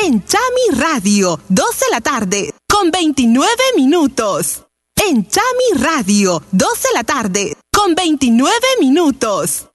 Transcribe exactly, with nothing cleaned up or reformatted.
En Chami Radio, dos de la tarde, con veintinueve minutos. En Chami Radio, dos de la tarde, con veintinueve minutos.